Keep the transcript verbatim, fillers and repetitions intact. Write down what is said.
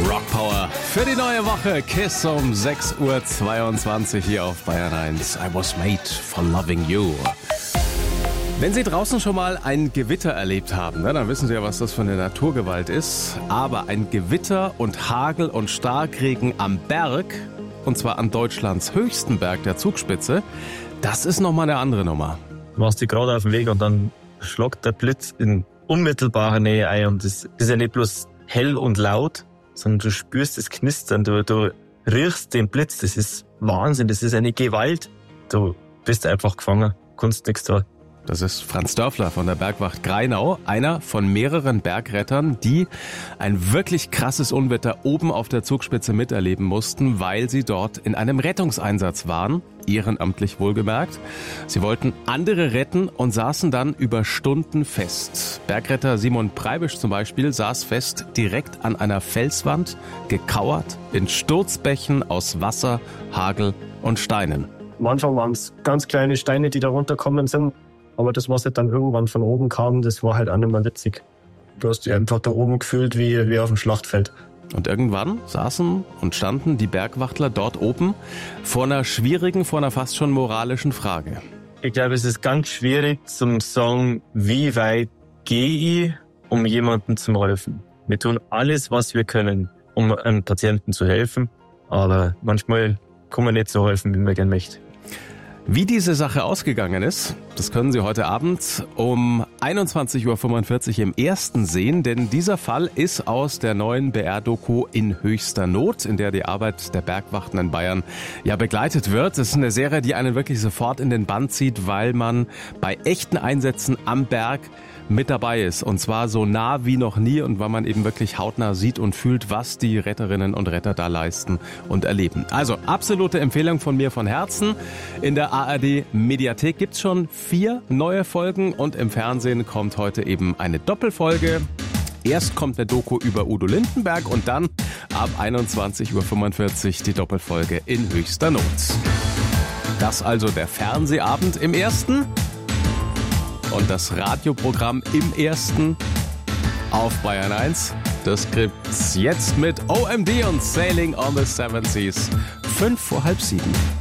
Rockpower für die neue Woche. Kiss um sechs Uhr zweiundzwanzig hier auf Bayern eins. I was made for loving you. Wenn Sie draußen schon mal ein Gewitter erlebt haben, ne, dann wissen Sie ja, was das für eine Naturgewalt ist. Aber ein Gewitter und Hagel und Starkregen am Berg, und zwar an Deutschlands höchsten Berg, der Zugspitze, das ist nochmal eine andere Nummer. Du machst dich gerade auf den Weg und dann schlagt der Blitz in unmittelbarer Nähe ein. Und das ist ja nicht bloß hell und laut, sondern du spürst das Knistern, du, du riechst den Blitz. Das ist Wahnsinn, das ist eine Gewalt. Du bist einfach gefangen, kannst nichts tun. Das ist Franz Dörfler von der Bergwacht Grainau, einer von mehreren Bergrettern, die ein wirklich krasses Unwetter oben auf der Zugspitze miterleben mussten, weil sie dort in einem Rettungseinsatz waren, ehrenamtlich wohlgemerkt. Sie wollten andere retten und saßen dann über Stunden fest. Bergretter Simon Preibisch zum Beispiel saß fest direkt an einer Felswand, gekauert in Sturzbächen aus Wasser, Hagel und Steinen. Am Anfang waren es ganz kleine Steine, die da runtergekommen sind. Aber das, was halt dann irgendwann von oben kam, das war halt auch nicht mehr witzig. Du hast dich einfach da oben gefühlt wie, wie auf dem Schlachtfeld. Und irgendwann saßen und standen die Bergwachtler dort oben vor einer schwierigen, vor einer fast schon moralischen Frage. Ich glaube, es ist ganz schwierig zum sagen, wie weit gehe ich, um jemandem zu helfen. Wir tun alles, was wir können, um einem Patienten zu helfen. Aber manchmal kann man nicht so helfen, wie man gerne möchte. Wie diese Sache ausgegangen ist, das können Sie heute Abend um einundzwanzig Uhr fünfundvierzig im Ersten sehen, denn dieser Fall ist aus der neuen B R-Doku In höchster Not, in der die Arbeit der Bergwachten in Bayern ja begleitet wird. Das ist eine Serie, die einen wirklich sofort in den Bann zieht, weil man bei echten Einsätzen am Berg mit dabei ist. Und zwar so nah wie noch nie und weil man eben wirklich hautnah sieht und fühlt, was die Retterinnen und Retter da leisten und erleben. Also absolute Empfehlung von mir von Herzen. In der A R D-Mediathek gibt's schon vier neue Folgen und im Fernsehen kommt heute eben eine Doppelfolge. Erst kommt eine Doku über Udo Lindenberg und dann ab einundzwanzig Uhr fünfundvierzig die Doppelfolge In höchster Not. Das also der Fernsehabend im Ersten. Und das Radioprogramm im Ersten auf Bayern eins, das gibt's jetzt mit O M D und Sailing on the Seven Seas. Fünf vor halb sieben.